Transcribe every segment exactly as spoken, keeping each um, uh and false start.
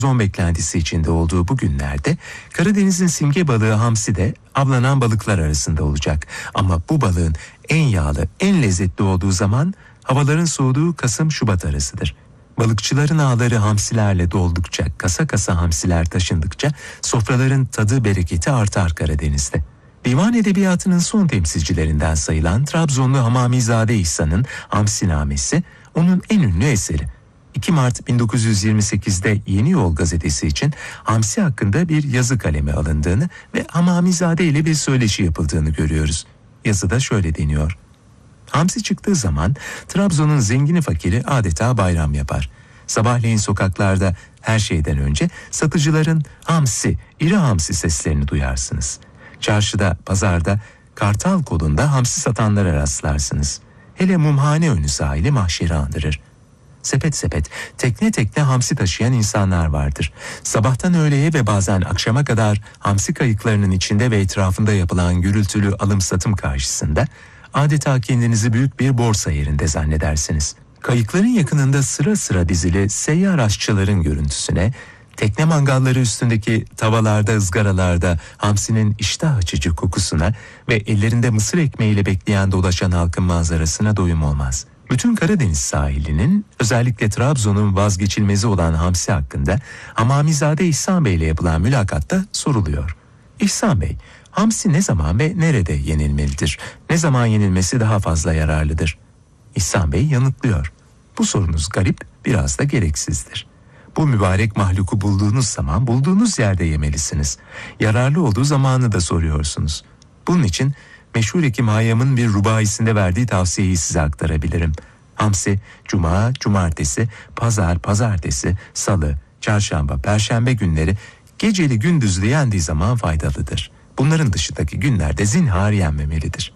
Trabzon beklentisi içinde olduğu bu günlerde Karadeniz'in simge balığı hamsi de avlanan balıklar arasında olacak. Ama bu balığın en yağlı, en lezzetli olduğu zaman havaların soğuduğu Kasım-Şubat arasıdır. Balıkçıların ağları hamsilerle doldukça, kasa kasa hamsiler taşındıkça sofraların tadı bereketi artar Karadeniz'de. Divan edebiyatının son temsilcilerinden sayılan Trabzonlu Hamamizade İhsan'ın Hamsinamesi onun en ünlü eseri. iki Mart bin dokuz yüz yirmi sekizde Yeni Yol gazetesi için hamsi hakkında bir yazı kalemi alındığını ve Hamamizade ile bir söyleşi yapıldığını görüyoruz. Yazıda şöyle deniyor: hamsi çıktığı zaman Trabzon'un zengini fakiri adeta bayram yapar. Sabahleyin sokaklarda her şeyden önce satıcıların hamsi, iri hamsi seslerini duyarsınız. Çarşıda, pazarda, kartal kolunda hamsi satanlara rastlarsınız. Hele mumhane önü sahili mahşeri andırır. Sepet sepet, tekne tekne hamsi taşıyan insanlar vardır. Sabahtan öğleye ve bazen akşama kadar hamsi kayıklarının içinde ve etrafında yapılan gürültülü alım satım karşısında adeta kendinizi büyük bir borsa yerinde zannedersiniz. Kayıkların yakınında sıra sıra dizili seyyar aşçıların görüntüsüne, tekne mangalları üstündeki tavalarda, ızgaralarda hamsinin iştah açıcı kokusuna ve ellerinde mısır ekmeğiyle bekleyen dolaşan halkın manzarasına doyum olmaz. Bütün Karadeniz sahilinin, özellikle Trabzon'un vazgeçilmezi olan hamsi hakkında Hamamizade İhsan Bey ile yapılan mülakatta soruluyor. İhsan Bey, hamsi ne zaman ve nerede yenilmelidir? Ne zaman yenilmesi daha fazla yararlıdır? İhsan Bey yanıtlıyor: bu sorunuz garip, biraz da gereksizdir. Bu mübarek mahluku bulduğunuz zaman bulduğunuz yerde yemelisiniz. Yararlı olduğu zamanı da soruyorsunuz. Bunun için meşhur Hekim Hayyam'ın bir rubaisinde verdiği tavsiyeyi size aktarabilirim. Hamsi, cuma, cumartesi, pazar, pazartesi, salı, çarşamba, perşembe günleri geceli gündüzlü yendiği zaman faydalıdır. Bunların dışındaki günlerde zinhar yenmemelidir.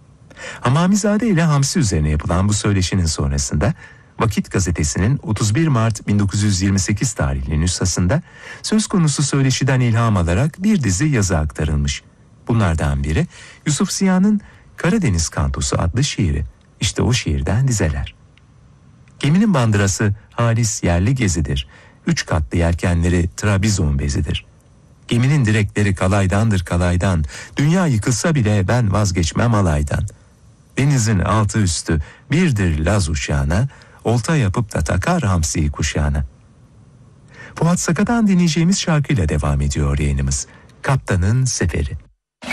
Hamamizade ile hamsi üzerine yapılan bu söyleşinin sonrasında Vakit gazetesinin otuz bir Mart bin dokuz yüz yirmi sekiz tarihli nüshasında söz konusu söyleşiden ilham alarak bir dizi yazı aktarılmış. Bunlardan biri Yusuf Ziya'nın Karadeniz Kantosu adlı şiiri. İşte o şiirden dizeler. Geminin bandırası halis yerli gezidir. Üç katlı yelkenleri trabizon bezidir. Geminin direkleri kalaydandır kalaydan. Dünya yıkılsa bile ben vazgeçmem alaydan. Denizin altı üstü birdir Laz uşağına, olta yapıp da takar hamsiyi kuşağına. Fuat Saka'dan dinleyeceğimiz şarkıyla devam ediyor yayınımız. Kaptanın Seferi.